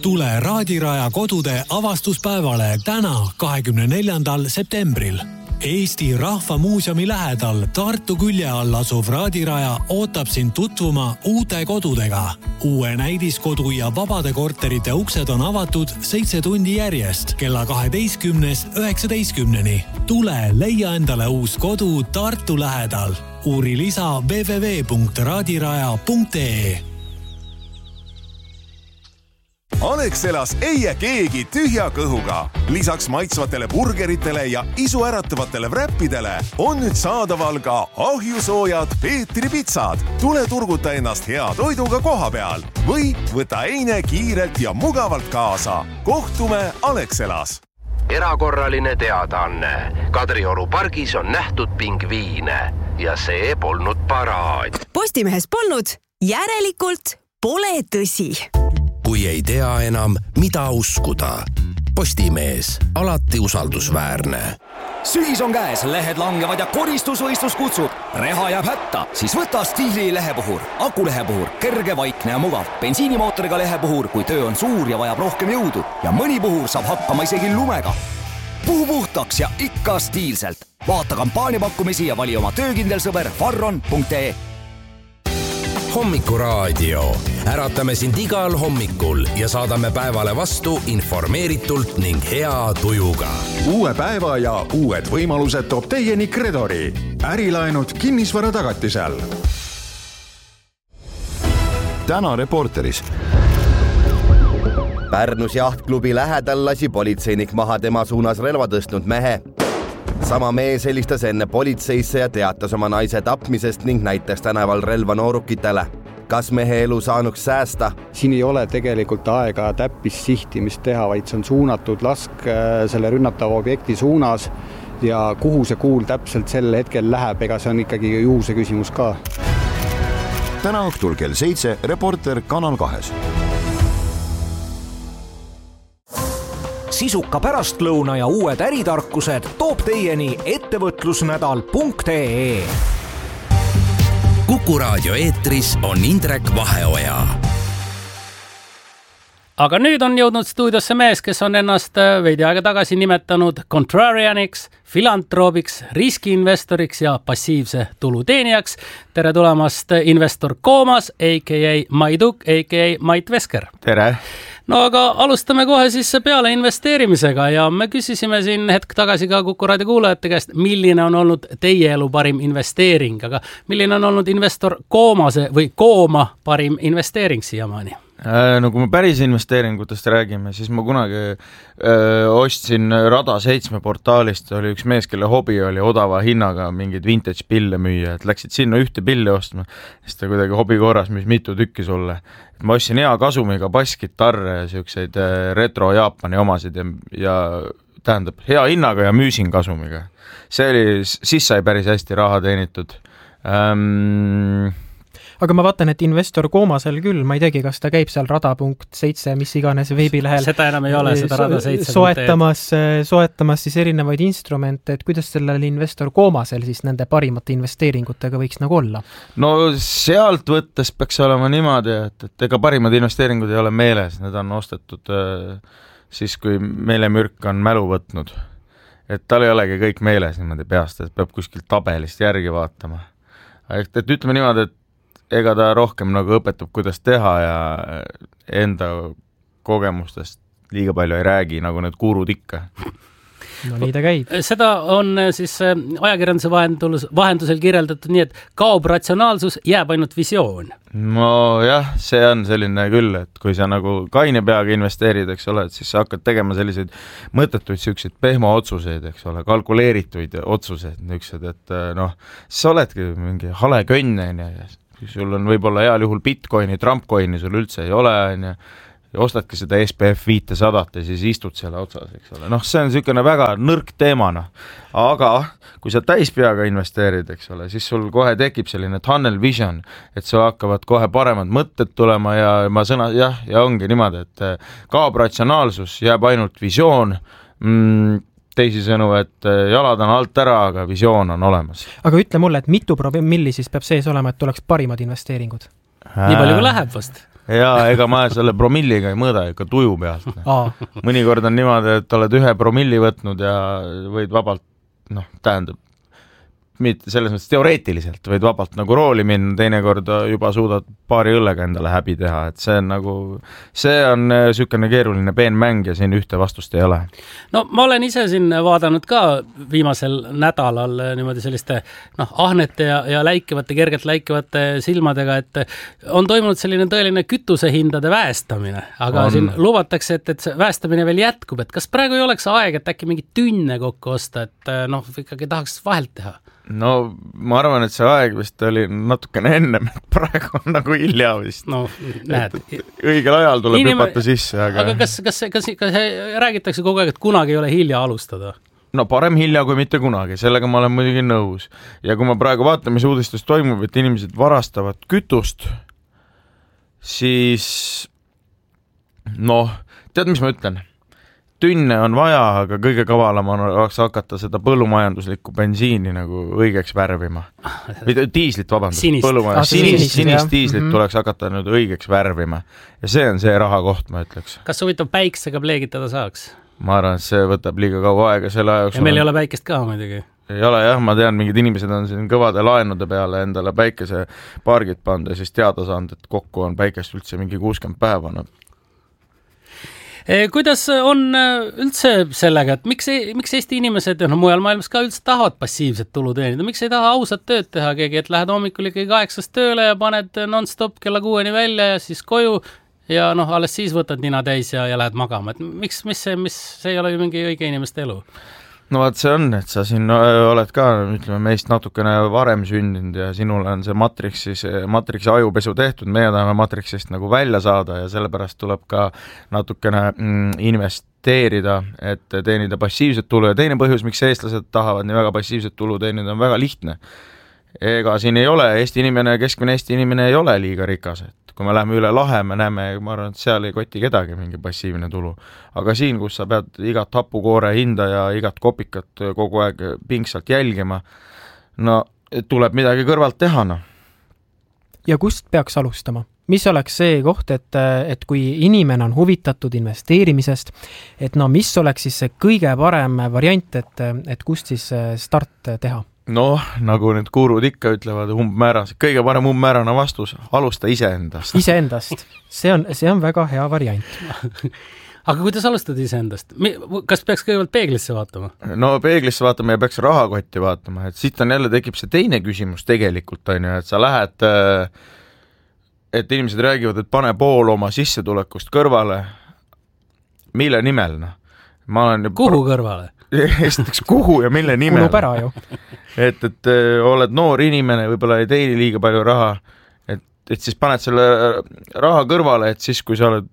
Tule Raadiraja kodude avastuspäevale täna 24. septembril. Eesti Rahva Muuseumi lähedal Tartu külje all asuv Raadiraja ootab sind tutvuma uute kodudega. Uue näidiskodu ja vabade korterite uksed on avatud 7 tundi järjest kella 12-19. Tule leia endale uus kodu Tartu lähedal. Uuri lisa www.raadiraja.ee. Alexelas ei jää keegi tühja kõhuga. Lisaks maitsvatele burgeritele ja isuäratavatele wrappidele on nüüd saadaval ka ahjusoojad Peetri pitsad. Tule turguta ennast hea toiduga koha peal või võta eine kiirelt ja mugavalt kaasa. Kohtume Alexelas. Erakorraline teadaanne. Kadrioru pargis on nähtud pingviine ja see polnud paraad. Postimehes polnud, järelikult pole tõsi. Kui ei tea enam, mida uskuda. Postimees, alati usaldusväärne. Sügis on käes, lehed langevad ja koristusvõistlus kutsub. Reha jääb hätta, siis võta Stiili lehepuhur. Akulehepuhur, kerge, vaikne ja mugav. Bensiinimootoriga lehepuhur, kui töö on suur ja vajab rohkem jõudu. Ja mõni puhur saab hakkama isegi lumega. Puhu puhtaks ja ikka stiilselt. Vaata kampaaniapakkumisi ja vali oma töökindel sõber farron.ee. Hommikuraadio. Äratame sind igal hommikul ja saadame päevale vastu informeeritult ning hea tujuga. Uue päeva ja uued võimalused toob teieni Credori. Ärilaenud kinnisvara tagatisel. Täna Reporteris. Pärnus jahtklubi lähedal lasi politseinik maha tema suunas relva tõstnud mehe. Sama mees helistas enne politseisse ja teatas oma naise tapmisest ning näitas tänaval relva noorukitele. Kas mehe elu saanuks säästa? Siin ei ole tegelikult aega täppissihtimist teha, vaid see on suunatud lask selle rünnatava objekti suunas ja kuhu see kuul täpselt sel hetkel läheb, ega see on ikkagi juhuse küsimus ka. Täna õhtul kell 7 Reporter Kanal 2. Sisuka pärastlõuna ja uued äritarkused toob teieni ettevõtlusnädal.ee. Kuku Raadio eetris on Indrek Vaheoja. Aga nüüd on jõudnud stuudiosse mees, kes on ennast veidi aega tagasi nimetanud contrarianiks, filantroobiks, riskiinvestoriks ja passiivse tuluteenijaks. Tere tulemast investor Koomas, a.k.a. Maiduk, a.k.a. Mait Vesker. Tere! No aga alustame kohe siis peale investeerimisega ja me küsisime siin hetk tagasi ka Kuku Raadio kuulajate käest, milline on olnud teie elu parim investeering, aga milline on olnud investor Koomase või Kooma parim investeering siiamaani? No kui me päris investeeringutest räägime, siis ma kunagi ostsin Rada 7 portaalist, oli üks mees, kelle hobi oli odava hinnaga mingeid vintage pille müüa, et läksid sinna ühte pille ostma, siis ta kuidagi hobi korras müüs mitu tükki sulle. Et ma ostsin hea kasumiga bassgitarre ja siukseid retro Jaapani omasid ja tähendab hea hinnaga ja müüsin kasumiga. See oli, siis sai päris hästi raha teenitud. Aga ma vaatan, et investor Koomasel küll, ma ei teagi, kas ta käib seal rada.7, mis iganes veebilehel. Seda enam ei ole, seda rada 7. Soetamas siis erinevaid instrumente, et kuidas sellel investor Koomasel siis nende parimate investeeringutega võiks nagu olla? No sealt võttes peaks olema niimoodi, et ega parimad investeeringud ei ole meeles, need on ostetud siis, kui meelemürk on mälu võtnud. Et tal ei olegi kõik meeles niimoodi peast, et peab kuskilt tabelist järgi vaatama. Et ütleme niimoodi, et ega ta rohkem nagu õpetab, kuidas teha ja enda kogemustest liiga palju ei räägi, nagu need gurud ikka. No nii ta käib. Seda on siis ajakirjanduse vahendusel kirjeldatud nii, et kaob ratsionaalsus, jääb ainult visioon. No jah, see on selline küll, et kui sa nagu kaine peaga investeerid, eks ole, et siis sa hakkad tegema selliseid mõttetuid siukseid pehmo otsuseid, eks ole, kalkuleerituid otsuseid, niisugused, et noh, sa oledki mingi hale könne ja sul on võib-olla heal juhul bitcoini, trumpcoini sul üldse ei ole, ja ostadki seda SPF 500 ja siis istud selle otsas, eks ole. Noh, see on selline väga nõrk teemana, aga kui sa täispeaga investeerid, eks ole, siis sul kohe tekib selline tunnel vision, et sul hakkavad kohe paremad mõtted tulema ja ja ongi niimoodi, et kaob ratsionaalsus, jääb ainult visioon, teisisõnu, et jalad on alt ära, aga visioon on olemas. Aga ütle mulle, et mitu promilli siis peab sees olema, et tuleks parimad investeeringud? Nii palju kui läheb vast. ja ega ma selle promilliga ei mõõda ikka tuju pealt. Mõnikord on niimoodi, et oled 1 promilli võtnud ja võid vabalt, tähendab, mitte selles mõttes teoreetiliselt võid vabalt nagu rooli minna, teinekord juba suudad paari õllega endale häbi teha, et see on niisugune keeruline peenmäng ja siin ühte vastust ei ole. No ma olen ise siin vaadanud ka viimasel nädalal niimoodi selliste ahnete ja läikivate, kergelt läikivate silmadega, et on toimunud selline tõeline kütusehindade väestamine, aga siin lubatakse, et see väestamine veel jätkub, et kas praegu ei oleks aeg, et äkki mingi tünne kokku osta, et ikkagi tahaks vahelt teha? No ma arvan, et see aeg vist oli natukene ennem, et praegu on nagu hilja vist. No näed. Õigel ajal tuleb hüpata sisse, aga kas räägitakse kogu aeg, et kunagi ei ole hilja alustada? No parem hilja kui mitte kunagi, sellega ma olen muidugi nõus. Ja kui ma praegu vaatan, mis uudistes toimub, et inimesed varastavad kütust, siis tead, mis ma ütlen? Tünne on vaja, aga kõige kavalam on hakata seda põllumajanduslikku bensiini nagu õigeks värvima. Diislit, vabandust. Sinist diislit tuleks hakata nüüd õigeks värvima. Ja see on see rahakoht, ma ütleks. Kas huvitav päiksega pleegitada saaks? Ma arvan, et see võtab liiga kaua aega selle ajaks. Ja meil ei ole päikest ka muidugi. Ei ole jah, ma tean, mingid inimesed on siin kõvade laenude peale endale päikese pargid pannud ja siis teada saanud, et kokku on päikest üldse mingi 60 päeva. Kuidas on üldse sellega, et miks Eesti inimesed ja mujal maailmas ka üldse tahavad passiivset tulu teenida? Miks ei taha ausat tööd teha keegi, et lähed hommikul ikkagi 8 tööle ja paned non-stop kella 6 välja ja siis koju ja alles siis võtad nina täis ja lähed magama? Et miks see ei ole ju mingi õige inimeste elu? No vaat see on, et sa siin oled ka, ütleme, meist natukene varem sündinud ja sinul on see Matrixi ajupesu tehtud, meie tahame Matrixist nagu välja saada ja sellepärast tuleb ka natukene investeerida, et teenida passiivset tulu ja teine põhjus, miks eestlased tahavad nii väga passiivset tulu teenida, on väga lihtne. Ega siin ei ole, keskmine Eesti inimene ei ole liiga rikas, et kui me läheme üle lahe, me näeme, ma arvan, et seal ei koti kedagi mingi passiivne tulu. Aga siin, kus sa pead igat hapukoore hinda ja igat kopikat kogu aeg pingsalt jälgima, tuleb midagi kõrvalt teha. Ja kust peaks alustama? Mis oleks see koht, et kui inimene on huvitatud investeerimisest, et mis oleks siis see kõige parem variant, et kust siis start teha? Nagu need gurud ikka ütlevad kõige parem umbmäärane vastus, alusta iseendast. Iseendast. See on väga hea variant. Aga kuidas alustad iseendast? Kas peaks kõigepealt peeglisse vaatama? Peeglisse vaatama ja peaks rahakotti vaatama. Et siit on jälle tekib see teine küsimus tegelikult, et sa lähed, et inimesed räägivad, et pane pool oma sissetulekust kõrvale. Mille nimel? Kuhu kõrvale? Esiteks kuhu ja mille nimel. Kulub ära ju. Et oled noor inimene, võib-olla ei teeni liiga palju raha, et siis paned selle raha kõrvale, et siis kui sa oled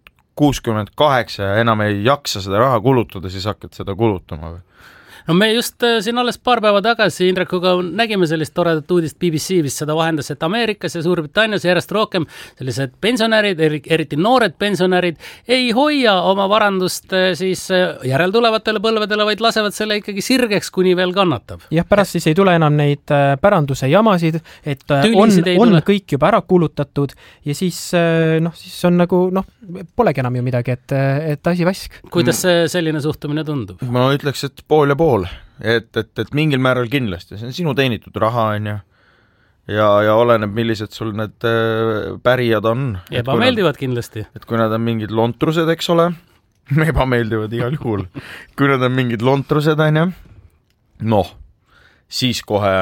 68 ja enam ei jaksa seda raha kulutada, siis hakkad seda kulutama või? Me just siin alles paar päeva tagasi Indrekuga nägime sellist toredat uudist BBC, mis seda vahendas, et Ameerikas ja Suurbritannias järjest rohkem sellised pensionärid, eriti noored pensionärid, ei hoia oma varandust siis järeltulevatele põlvedele, vaid lasevad selle ikkagi sirgeks, kuni veel kannatab. Jah, pärast siis ei tule enam neid päranduse jamasid, et on kõik juba ära kulutatud ja siis on nagu, polegi enam ju midagi, et asi vask. Kuidas selline suhtumine tundub? Ma ütleks, et pool ja pool. Et mingil määral kindlasti, see on sinu teenitud raha, on ju. Ja oleneb, millised sul need pärijad on. Ebameeldivad kindlasti. Et kui nad on mingid lontrused, eks ole, ebameeldivad igal juhul. Kui nad on mingid lontrused, on ju, siis kohe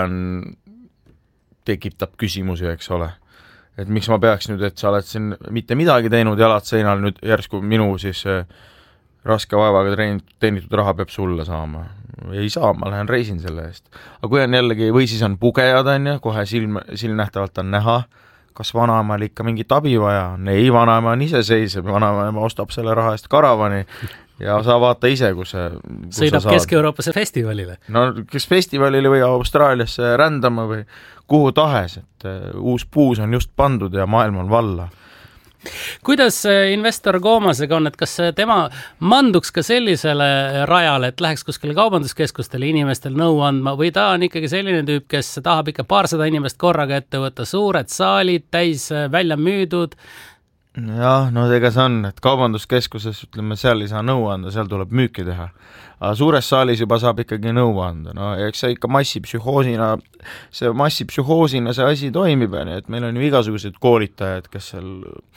tekitab küsimusi, eks ole. Et miks ma peaks nüüd, et sa oled siin mitte midagi teinud jalad seinal, nüüd järsku minu siis raske vaevaga teenitud raha peab sulle saama. Ei saa, ma lähen reisin selle eest. Aga kui on jällegi, või siis on pugejad, on ju, kohe silmnähtavalt on näha, kas vanaemal ikka mingit abi vaja on. Ei, vanaema on iseseisev, vanaema ostab selle raha eest karavani ja sa vaata ise, kus sõidab Kesk-Euroopasse festivalile. Kes festivalile või Austraaliasse rändama või kuhu tahes, et uus puus on just pandud ja maailm on valla. Kuidas investor Koomasega on, et kas tema manduks ka sellisele rajale, et läheks kuskile kaubanduskeskustele inimestel nõu andma või ta on ikkagi selline tüüp, kes tahab ikka 200 inimest korraga ette võtta, suured saalid täis välja müüdud? Jah, no ega see on, et kaubanduskeskuses, ütleme, seal ei saa nõu anda, seal tuleb müüki teha. Aga suures saalis juba saab ikkagi nõu anda. No eks see ikka massipsühhoosina see asi toimib, et meil on ju igasugused koolitajad, kes seal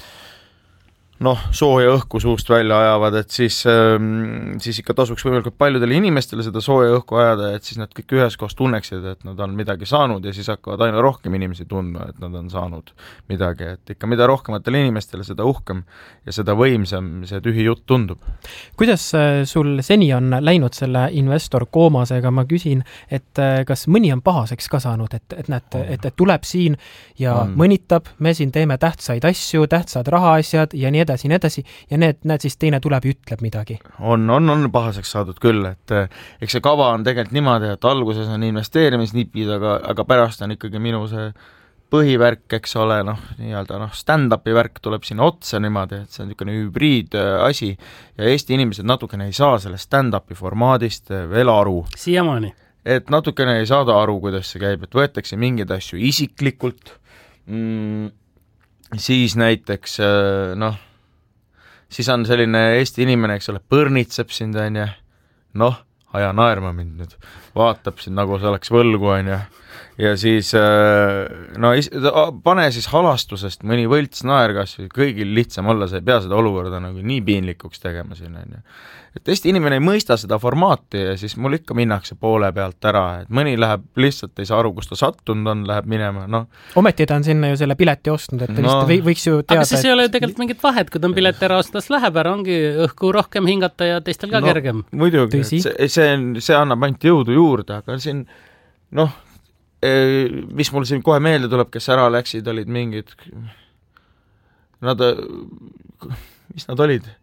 sooja õhku suust välja ajavad, et siis ikka tasuks võimalikult paljudele inimestele seda sooja õhku ajada, et siis nad kõik üheskoos tunneksid, et nad on midagi saanud ja siis hakkavad aina rohkem inimesi tundma, et nad on saanud midagi, et ikka mida rohkematele inimestele seda uhkem ja seda võimsam see tühi jutt tundub. Kuidas sul seni on läinud selle investor koomasega, ma küsin, et kas mõni on pahaseks ka saanud, et tuleb siin ja mõnitab, me siin teeme tähtsaid asju, tähtsad rahaasjad ja nii edasi ja need siis teine tuleb ja ütleb midagi. On pahaseks saadud küll, et eks see kava on tegelikult niimoodi, et alguses on investeerimisnipid, aga pärast on ikkagi minu see põhivärk, eks ole, stand-upi värk tuleb sinna otsa niimoodi, et see on niisugune hübriid asi ja Eesti inimesed natukene ei saa sellest stand-upi formaadist veel aru. Siiamaani. Et natukene ei saada aru, kuidas see käib, et võetakse mingeid asju isiklikult, siis näiteks, siis on selline Eesti inimene, eks ole, põrnitseb sind, aja naerma mind nüüd, vaatab sind nagu see oleks võlgu, ja siis, pane siis halastusest mõni võlts naer kas või kõigil lihtsam olla, sa ei pea seda olukorda nagu nii piinlikuks tegema siin, Et Eesti inimene ei mõista seda formaati ja siis mul ikka minnakse poole pealt ära, et mõni läheb lihtsalt ei saa aru, kus ta sattunud on, läheb minema, Ometi ta on sinna ju selle pileti ostnud, et võiks ju teada. Aga siis ei ole ju tegelikult mingit vahet, kui ta on pileti ära ostas, läheb ära, ongi õhku rohkem hingata ja teistel ka kergem. Muidugi, see annab ainult jõudu juurde, aga siin, mis mul siin kohe meelde tuleb, kes ära läksid, olid mingid, mis nad olid?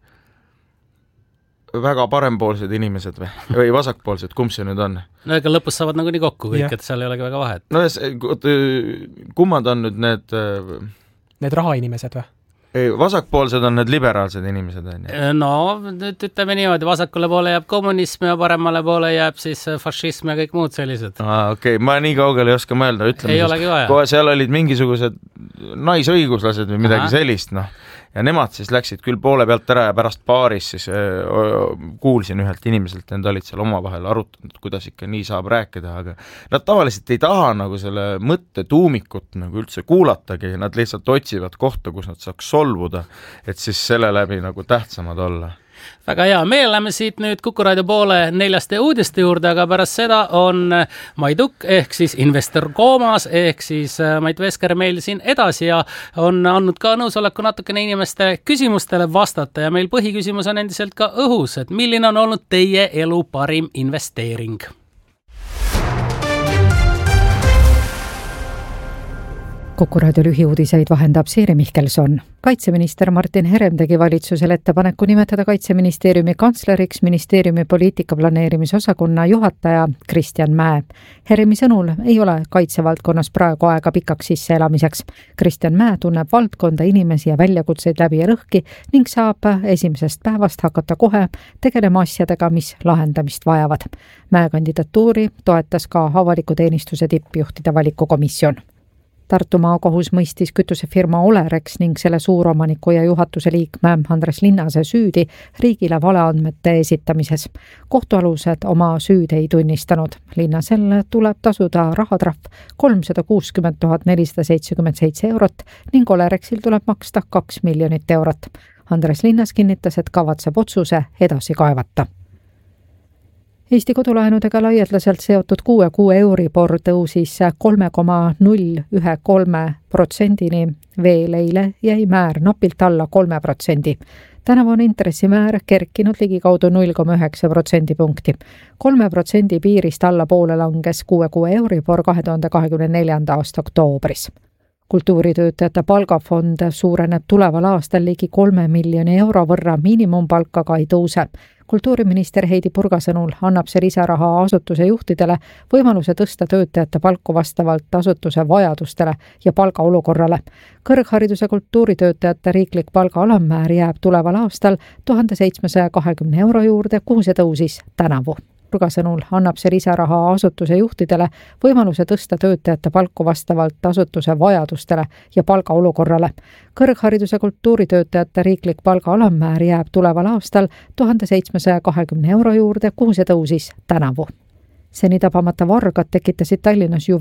Väga parempoolsed inimesed või vasakpoolsed, kumb see nüüd on? No ega lõpus saavad nagu nii kokku kõik, et seal ei olegi väga vahet. No kummad on nüüd need rahainimesed või? Vasakpoolsed on need liberaalsed inimesed. No, nüüd ütleme niimoodi, vasakule poole jääb kommunism ja paremale poole jääb siis fašism ja kõik muud sellised. Okei, ma nii kaugele ei oska mõelda, ütleme ei olegi vaja. Kohe seal olid mingisugused naisõiguslased või midagi sellist, ja nemad siis läksid küll poole pealt ära ja pärast baaris siis kuulsin ühelt inimeselt, need olid seal omavahel arutanud, kuidas ikka nii saab rääkida, aga nad tavaliselt ei taha nagu selle mõtte tuumikut nagu üldse kuulatagi, nad lihtsalt otsivad kohta, kus nad saaks solvuda, et siis selle läbi nagu tähtsamad olla. Väga hea, me läheme siit nüüd Kuku Raadio poole 4 uudiste juurde, aga pärast seda on Maiduk ehk siis investor koomas ehk siis Mait Vesker meil siin edasi ja on andnud ka nõusoleku natukene inimeste küsimustele vastata ja meil põhiküsimus on endiselt ka õhus, et milline on olnud teie elu parim investeering? Kuku Raadio lühiuudiseid vahendab Siiri Mihkelson. Kaitseminister Martin Herem tegi valitsusele ettepaneku nimetada Kaitseministeeriumi kantsleriks ministeeriumi poliitikaplaneerimisosakonna juhataja Kristjan Mäe. Heremi sõnul ei ole kaitsevaldkonnas praegu aega pikaks sisseelamiseks. Kristjan Mäe tunneb valdkonda, inimesi ja väljakutseid läbi ja lõhki ning saab esimesest päevast hakata kohe tegelema asjadega, mis lahendamist vajavad. Mäe kandidatuuri toetas ka avaliku teenistuse tippjuhtide valikukomisjon. Tartu maakohus mõistis kütusefirma Olerex ning selle suuromaniku ja juhatuse liikme Andres Linnase süüdi riigile valeandmete esitamises. Kohtualused oma süüd ei tunnistanud. Linnasel tuleb tasuda rahatrahv 360 477 eurot ning Olerexil tuleb maksta 2 miljonit eurot. Andres Linnas kinnitas, et kavatseb otsuse edasi kaevata. Eesti kodulaenudega laialdaselt seotud 6 kuu Euribor tõusis 3,013%-ni, veel eile jäi määr napilt alla 3%. Tänavu on intressimäär kerkinud ligikaudu 0,9% punkti. 3% piirist alla poole langes 6 kuu Euribor 2024. aasta oktoobris. Kultuuritöötajate palgafond suureneb tuleval aastal ligi 3 miljoni euro võrra, miinimumpalka ei tõuse. Kultuuriminister Heidi Purga sõnul annab see lisaraha asutuse juhtidele võimaluse tõsta töötajate palku vastavalt asutuse vajadustele ja palgaolukorrale. Kõrghariduse kultuuritöötajate riiklik palga alammäär jääb tuleval aastal 1720 euro juurde, kuhu see tõusis tänavu. Purga sõnul annab see lisaraha asutuse juhtidele võimaluse tõsta töötajate palku vastavalt asutuse vajadustele ja palgaolukorrale. Kõrghariduse kultuuritöötajate riiklik palga alammäär jääb tuleval aastal 1720 € juurde, kuhu see tõusis tänavu. Seni tabamata vargad tekitasid Tallinnas